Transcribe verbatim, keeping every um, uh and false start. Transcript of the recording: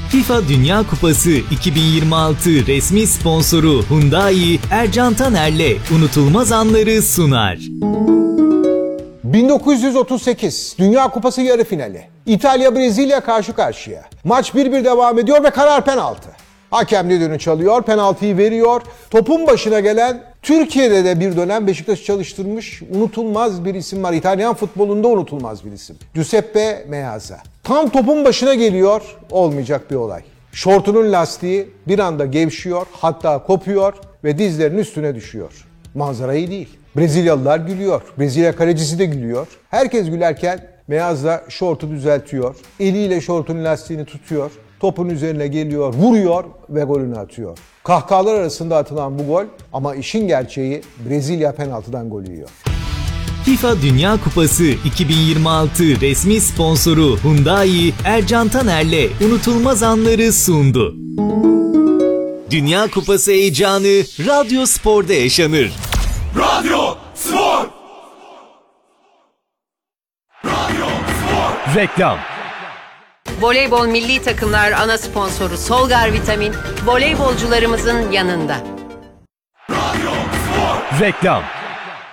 FIFA Dünya Kupası iki bin yirmi altı resmi sponsoru Hyundai, Ercan Taner'le unutulmaz anları sunar. bin dokuz yüz otuz sekiz Dünya Kupası yarı finali. İtalya Brezilya karşı karşıya. Maç bir bir devam ediyor ve karar penaltı. Hakem düdüğünü çalıyor, penaltıyı veriyor. Topun başına gelen, Türkiye'de de bir dönem Beşiktaş'ı çalıştırmış unutulmaz bir isim var. İtalyan futbolunda unutulmaz bir isim. Giuseppe Meazza. Tam topun başına geliyor, olmayacak bir olay. Şortunun lastiği bir anda gevşiyor, hatta kopuyor ve dizlerinin üstüne düşüyor. Manzara iyi değil. Brezilyalılar gülüyor. Brezilya kalecisi de gülüyor. Herkes gülerken Meazza şortu düzeltiyor. Eliyle şortun lastiğini tutuyor. Topun üzerine geliyor, vuruyor ve golünü atıyor. Kahkahalar arasında atılan bu gol ama işin gerçeği Brezilya penaltıdan golü yiyor. FIFA Dünya Kupası iki bin yirmi altı resmi sponsoru Hyundai, Ercan Taner'le unutulmaz anları sundu. Dünya Kupası heyecanı Radyo Spor'da yaşanır. Radyo Spor! Radyo Spor! Reklam. Voleybol milli takımlar ana sponsoru Solgar Vitamin, voleybolcularımızın yanında. Radyo Spor! Reklam.